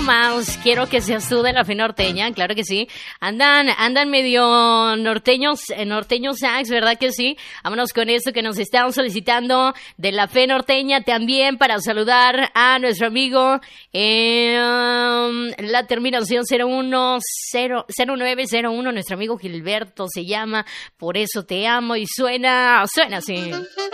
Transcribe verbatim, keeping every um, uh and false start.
más. Quiero que seas tú de la fe norteña, claro que sí. Andan, andan medio norteños, eh, norteños sax, ¿verdad que sí? Vámonos con esto que nos están solicitando de la fe norteña también para saludar a nuestro amigo eh, la terminación cero uno cero nueve cero uno, nuestro amigo Gilberto se llama, por eso te amo y suena, suena así.